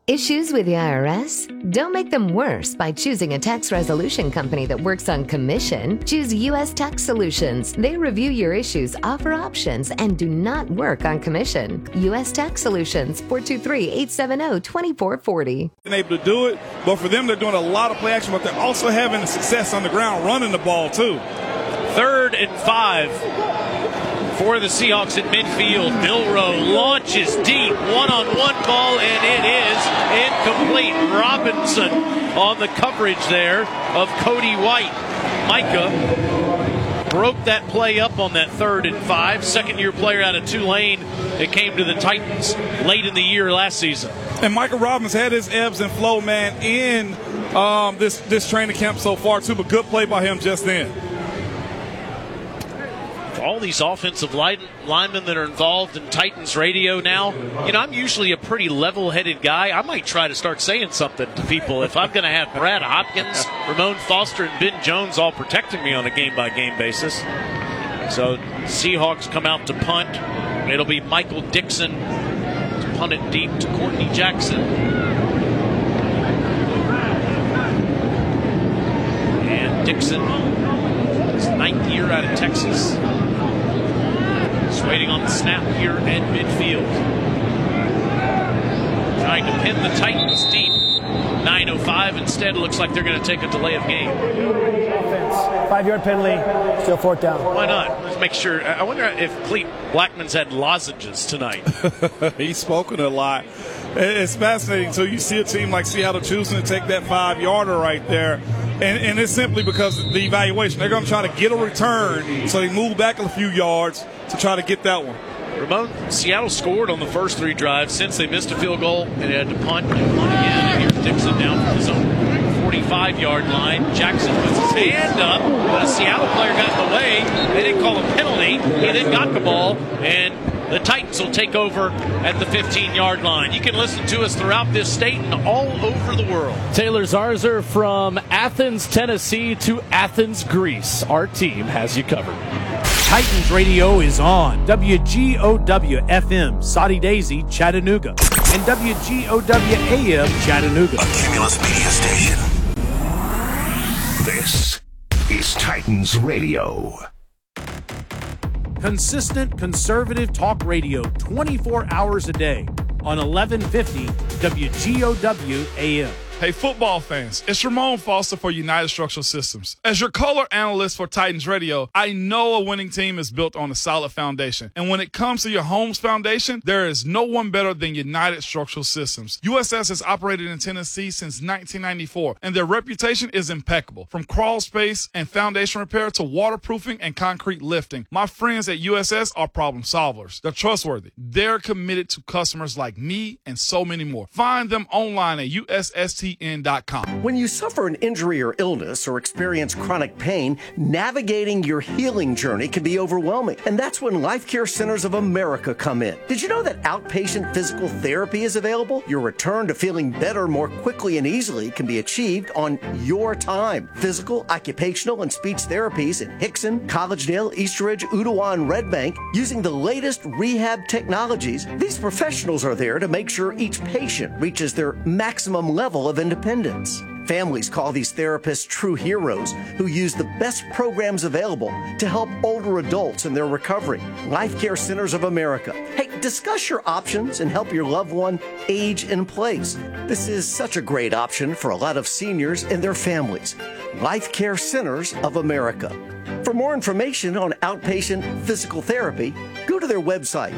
Issues with the IRS? Don't make them worse by choosing a tax resolution company that works on commission. Choose U.S. Tax Solutions. They review your issues, offer options, and do not work on commission. U.S. Tax Solutions, 423-870-2440. Been able to do it, but for them, they're doing a lot of play action, but they're also having success on the ground running the ball, too. 3rd and 5 for the Seahawks at midfield. Milroe launches deep, one-on-one ball, and it is incomplete. Robinson on the coverage there of Cody White. Micah broke that play up on that 3rd and 5. Second-year player out of Tulane that came to the Titans late in the year last season. And Micah Robbins had his ebbs and flow, man, in this training camp so far, too, but good play by him just then. All these offensive linemen that are involved in Titans radio now, I'm usually a pretty level-headed guy. I might try to start saying something to people if I'm going to have Brad Hopkins, Ramon Foster, and Ben Jones all protecting me on a game-by-game basis. So Seahawks come out to punt. It'll be Michael Dixon to punt it deep to Courtney Jackson. And Dixon, his 9th year out of Texas. Just waiting on the snap here at midfield. Trying to pin the Titans deep. 9:05. Instead, it looks like they're going to take a delay of game. Offense. 5-yard penalty. Still 4th down. Why not? Let's make sure. I wonder if Clete Blackman's had lozenges tonight. He's spoken a lot. It's fascinating. So you see a team like Seattle choosing to take that 5-yarder right there. And it's simply because of the evaluation. They're going to try to get a return, so they move back a few yards to try to get that one. Ramon, Seattle scored on the first 3 drives since they missed a field goal and they had to punt and punt again. And here's Dixon down from his own 45-yard line. Jackson puts his hand up, but a Seattle player got in the way. They didn't call a penalty. He then got the ball, and the Titans will take over at the 15-yard line. You can listen to us throughout this state and all over the world. Taylor Zarzer from Athens, Tennessee to Athens, Greece. Our team has you covered. Titans Radio is on WGOW-FM, Saudi Daisy, Chattanooga, and WGOW-AM, Chattanooga. A Cumulus Media Station. This is Titans Radio. Consistent conservative talk radio 24 hours a day on 1150 WGOW-AM. Hey, football fans, it's Ramon Foster for United Structural Systems. As your color analyst for Titans Radio, I know a winning team is built on a solid foundation. And when it comes to your home's foundation, there is no one better than United Structural Systems. USS has operated in Tennessee since 1994, and their reputation is impeccable. From crawl space and foundation repair to waterproofing and concrete lifting, my friends at USS are problem solvers. They're trustworthy. They're committed to customers like me and so many more. Find them online at USST. When you suffer an injury or illness or experience chronic pain, navigating your healing journey can be overwhelming. And that's when Life Care Centers of America come in. Did you know that outpatient physical therapy is available? Your return to feeling better more quickly and easily can be achieved on your time. Physical, occupational, and speech therapies in Hickson, Collegedale, Eastridge, Ooltewah, and Red Bank using the latest rehab technologies. These professionals are there to make sure each patient reaches their maximum level of independence. Families call these therapists true heroes who use the best programs available to help older adults in their recovery. Life Care Centers of America. Hey, discuss your options and help your loved one age in place. This is such a great option for a lot of seniors and their families. Life Care Centers of America. For more information on outpatient physical therapy, go to their website,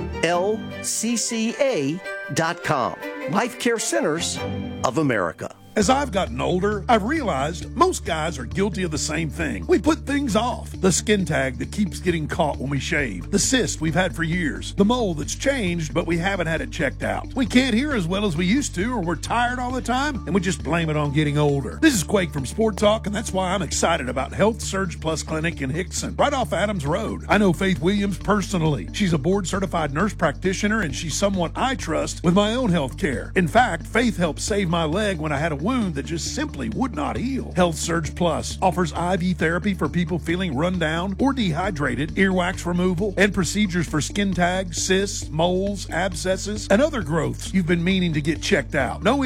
lcca.com. Life Care Centers of America. As I've gotten older, I've realized most guys are guilty of the same thing. We put things off. The skin tag that keeps getting caught when we shave. The cyst we've had for years. The mole that's changed, but we haven't had it checked out. We can't hear as well as we used to, or we're tired all the time, and we just blame it on getting older. This is Quake from Sport Talk, and that's why I'm excited about Health Surge Plus Clinic in Hickson, right off Adams Road. I know Faith Williams personally. She's a board-certified nurse practitioner, and she's someone I trust with my own health care. In fact, Faith helped save my leg when I had a wound that just simply would not heal. Health Surge Plus offers IV therapy for people feeling run down or dehydrated, earwax removal, and procedures for skin tags, cysts, moles, abscesses, and other growths you've been meaning to get checked out. No